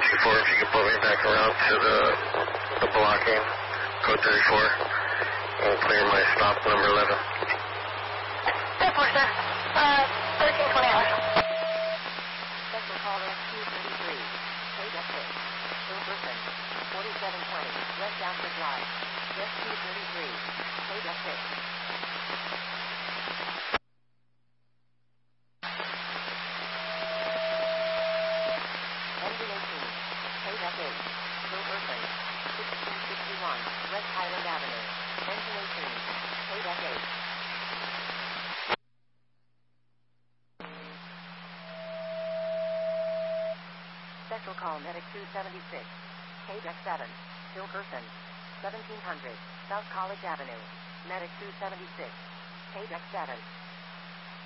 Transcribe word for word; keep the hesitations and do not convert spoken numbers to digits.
two four, if you could pull me back around to the, the blocking, code thirty-four, and clear my stop number eleven. ten four, sir. Uh, thirteen twenty hours. Central call S Q thirty-three. Code F six. Bill Griffin. forty-seven twenty. West Alfred Drive. S Q thirty-three. Code F six. Engine eighteen. Code F eight. Bill Griffin. sixteen sixty-one. West Highland Avenue. Engine eighteen. Code F eight. Central call Medic two seventy-six. K D E C seven. Bill Gerson. seventeen hundred. South College Avenue. Medic two seventy-six. K D E C seven.